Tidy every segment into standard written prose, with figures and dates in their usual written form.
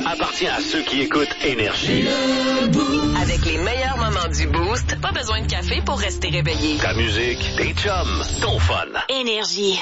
appartient à ceux qui écoutent Énergie. Avec les meilleurs moments du Boost, pas besoin de café pour rester réveillé. Ta musique, tes chums, ton fun. Énergie.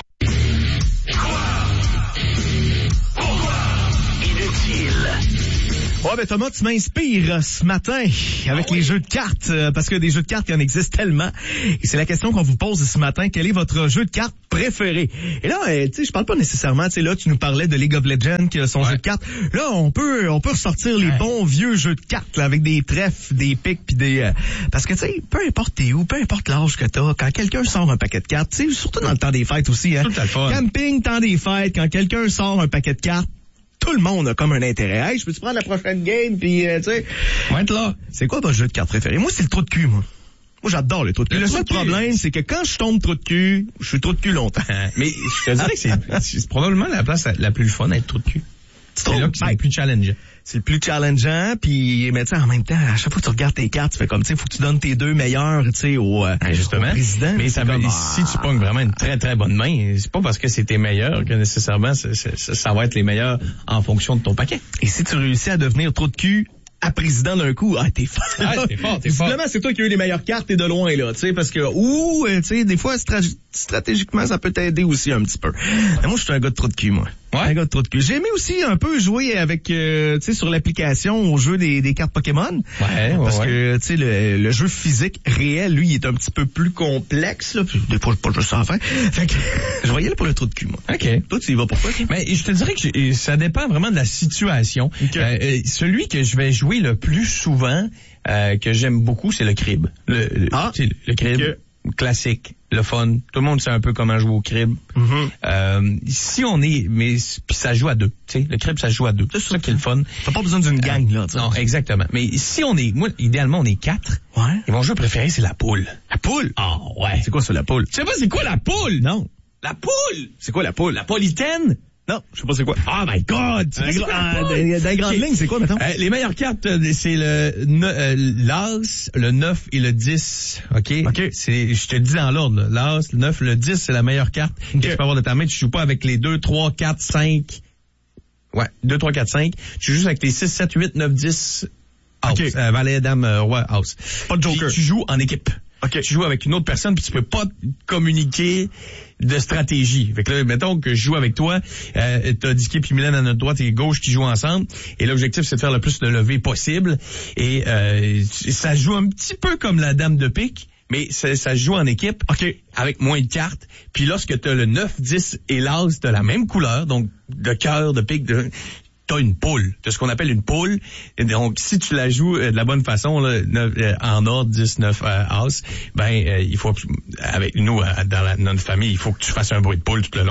Inutile. Ouais, ben Thomas, tu m'inspires ce matin avec les jeux de cartes, parce que des jeux de cartes, il en existe tellement. Et c'est la question qu'on vous pose ce matin. Quel est votre jeu de cartes préféré? Et là, tu sais, je parle pas nécessairement, tu sais, là, tu nous parlais de League of Legends, qui a son jeu de cartes. Là, on peut ressortir les bons vieux jeux de cartes, là, avec des trèfles, des piques, puis des... parce que, tu sais, peu importe t'es où, peu importe l'âge que t'as, quand quelqu'un sort un paquet de cartes, tu sais, surtout dans le temps des fêtes aussi, hein. Tout à fait. Camping, temps des fêtes, quand quelqu'un sort un paquet de cartes, tout le monde a comme un intérêt. Hey, je peux-tu prendre la prochaine game, puis tu sais... Ouais, là. C'est quoi votre jeu de cartes préféré? Moi, c'est le trou de cul, moi. Moi, j'adore le trou de cul. Le seul problème, c'est que quand je tombe trou de cul, je suis trou de cul longtemps. Mais je te dirais que c'est probablement la place la plus fun à être trou de cul. C'est là que c'est le plus challengeant. C'est le plus challengeant, puis mais tu sais, en même temps, à chaque fois que tu regardes tes cartes, tu fais comme, tu sais, faut que tu donnes tes deux meilleurs, tu sais, au président. Mais ça veut, si tu pognes vraiment une très très bonne main, c'est pas parce que c'est tes meilleurs que nécessairement ça va être les meilleurs en fonction de ton paquet. Et si tu réussis à devenir trou de cul à président d'un coup, t'es fort. T'es fort. Visiblement, c'est toi qui as eu les meilleures cartes et de loin, là, tu sais, parce que, tu sais, des fois, stratégiquement, ça peut t'aider aussi un petit peu. Mais moi, je suis un gars de trou de cul, moi. Ouais. Un gars de trou de cul. J'ai aimé aussi un peu jouer avec, tu sais, sur l'application au jeu des cartes Pokémon. Parce que, tu sais, le jeu physique réel, lui, il est un petit peu plus complexe, là. Puis, des fois, pas juste ça à faire. Fait que, je voyais là pour le trou de cul, moi. OK. Toi, tu y vas pourquoi? Mais je te dirais que ça dépend vraiment de la situation. Okay. Celui que je vais jouer le plus souvent, que j'aime beaucoup, c'est le crib. Le crib. Okay. Classique, le fun. Tout le monde sait un peu comment jouer au crib. Mm-hmm. Si on est, puis ça joue à deux. Tu sais, le crib, ça joue à deux. C'est ça qui est le fun. T'as pas besoin d'une gang, là. Non, exactement. Mais si on est, moi, idéalement, on est 4. Ouais. Et mon jeu préféré, c'est la poule. La poule? Oh, ouais. C'est quoi ça, la poule? Tu sais pas c'est quoi la poule? Non. La poule? C'est quoi la poule? La politaine? Non, je sais pas c'est quoi. Oh my God! Dans les grandes lignes, c'est quoi, mettons? Les meilleures cartes, c'est l'As, le 9 et le 10. OK? Je te le dis dans l'ordre. L'As, le 9, le 10, c'est la meilleure carte que tu peux avoir de ta main. Tu joues pas avec les 2, 3, 4, 5. Ouais, 2, 3, 4, 5. Tu joues avec les 6, 7, 8, 9, 10. House. Valet, dame, roi, house. Pas de joker. Puis, tu joues en équipe. Okay. Tu joues avec une autre personne puis tu peux pas communiquer de stratégie. Fait que là, mettons que je joue avec toi, t'as Dicky puis Mylène à notre droite et gauche qui jouent ensemble et l'objectif c'est de faire le plus de levées possible et ça joue un petit peu comme la dame de pique. Mais ça se joue en équipe, avec moins de cartes. Puis lorsque t'as le 9, 10 et l'as, t'as la même couleur, donc de cœur, de pique, t'as une poule. T'as ce qu'on appelle une poule. Et donc, si tu la joues de la bonne façon, là, en ordre 10, 9 as, il faut, avec nous, dans notre famille, il faut que tu fasses un bruit de poule tout le long.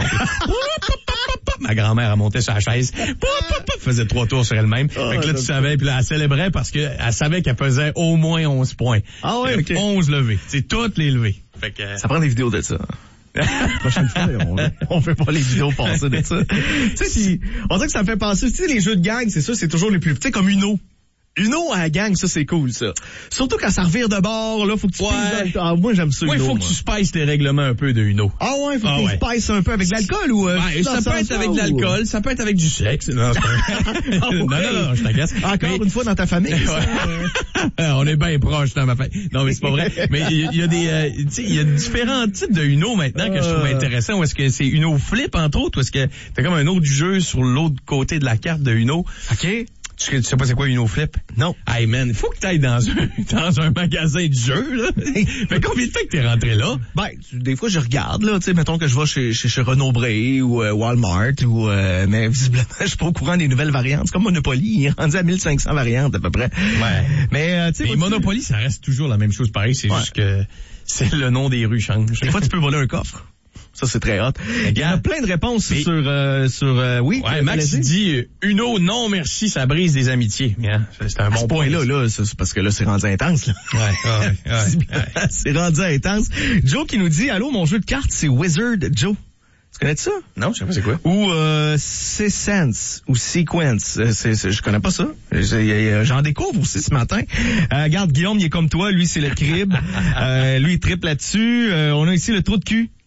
Ma grand-mère a monté sur la chaise, faisait 3 tours sur elle-même. Fait que là, tu savais, puis là, elle célébrait parce que elle savait qu'elle faisait au moins 11 points. Ah ouais, OK. 11 levées. C'est toutes les levées. Fait que, ça prend des vidéos de ça. La prochaine fois, on fait pas les vidéos passer de ça. Tu sais, on dirait que ça me fait penser, tu sais, les jeux de gang, c'est ça, c'est toujours les plus petits, comme Uno. Uno à la gang, ça, c'est cool, ça. Surtout quand ça revire de bord, là, faut que tu moi, j'aime ça, Uno. Il faut que tu spices les règlements un peu de Uno. Ah ouais, faut que tu spices un peu avec de l'alcool ou... ça peut être avec de l'alcool, ça peut être avec du sexe. Non, non, je t'agace. Encore une fois dans ta famille. On est bien proches dans ma famille. Non, mais c'est pas vrai. Mais il y a des, tu sais, il y a différents types de Uno maintenant que je trouve intéressant. Ou est-ce que c'est Uno Flip, entre autres, ou est-ce que t'as comme un autre jeu sur l'autre côté de la carte de Uno? OK. Tu sais pas c'est quoi Uno Flip? Non. Hey man, faut que t'ailles dans un magasin de jeux, là. Fait combien de temps que t'es rentré là? Des fois je regarde, là, tu sais, mettons que je vais chez Renaud Bré ou Walmart ou mais visiblement je suis pas au courant des nouvelles variantes. C'est comme Monopoly, il est rendu à 1500 variantes à peu près. Ouais. Mais tu sais, Monopoly, ça reste toujours la même chose pareil, c'est juste que c'est le nom des rues change. Des fois tu peux voler un coffre. Ça, c'est très hot. Il y a plein de réponses sur oui. Ouais, Max dit Uno, non, merci, ça brise des amitiés. Yeah, c'est un bon point. Là, c'est parce que là, c'est rendu intense, là. Ouais. C'est rendu intense. Joe qui nous dit, allô, mon jeu de cartes, c'est Wizard Joe. Tu connais ça? Non, je sais pas c'est quoi. Ou Sequence ou Sequence. Je connais pas ça. J'en découvre aussi ce matin. Regarde, Guillaume, il est comme toi. Lui, c'est le crib. Lui, il triple là-dessus. On a ici le trou de cul.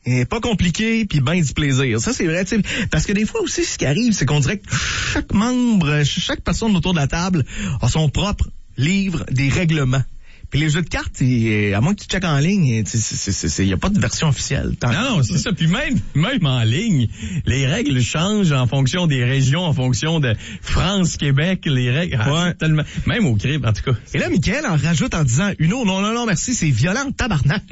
Et pas compliqué, puis ben du plaisir. Ça, c'est vrai, tu sais. Parce que des fois aussi, ce qui arrive, c'est qu'on dirait que chaque personne autour de la table a son propre livre des règlements. Puis les jeux de cartes, à moins que tu checkes en ligne, il y a pas de version officielle. Non, c'est ça. Puis même en ligne, les règles changent en fonction des régions, en fonction de France, Québec, les règles. Ouais. Tellement, même au crib, en tout cas. Et là, Mickaël en rajoute en disant, non, merci, c'est violent, tabarnak.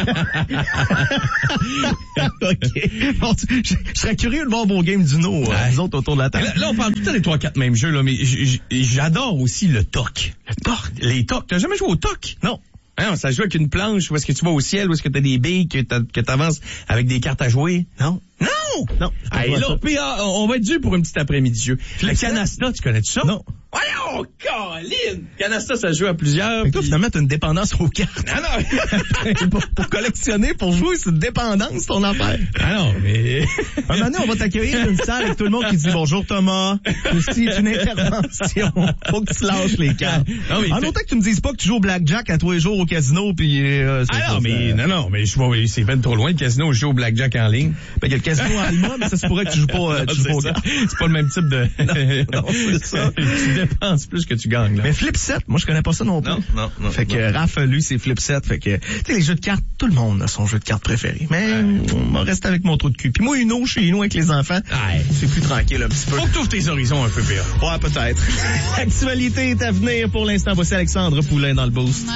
OK. Bon, je serais curieux de voir vos games d'Uno, les autres autour de la table. Là, on parle tout le temps des 3-4 mêmes jeux, là, mais j'adore aussi le toc. Le toc? Les tocs. T'as jamais joué au toc? Non. Non, ça joue avec une planche, où est-ce que tu vas au ciel, où est-ce que t'as des billes, que t'avances avec des cartes à jouer. Non. Non! Hey, là, puis, on va être dû pour un petit après-midi jeu. Le canasta, tu connais-tu ça? Non. Voyons, Colin! Canasta, ça joue à plusieurs. Fait que toi, finalement, t'as une dépendance aux cartes. Non. pour collectionner, pour jouer, c'est une dépendance, ton affaire. Ah non, mais... Un moment donné, on va t'accueillir dans une salle avec tout le monde qui dit « Bonjour Thomas, ceci est une intervention. Faut que tu lâches les cartes. » En autant que tu me dises pas que tu joues au blackjack à tous les jours au casino, puis... non, mais c'est ben trop loin, le casino, je joue au blackjack en ligne. Ben, il y a le casino en Alma, mais ça se pourrait que tu joues pas, aux cartes. C'est pas le même type de... Non, c'est ça. Tu dépenses plus que tu gagnes, là. Mais Flip 7, moi, je connais pas ça non plus. Non. Fait que Raph, lui, c'est Flip 7. Fait que, tu sais, les jeux de cartes, tout le monde a son jeu de cartes préféré. Mais, on va rester avec mon trou de cul. Puis moi, Uno, chez nous, avec les enfants, c'est plus tranquille un petit peu. Faut que t'ouvres tes horizons un peu, Pierre. Ouais, peut-être. L'actualité est à venir pour l'instant. Voici Alexandre Poulain dans le boost.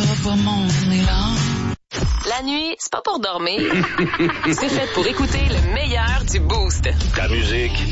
La nuit, c'est pas pour dormir. C'est fait pour écouter le meilleur du Boost. Ta musique,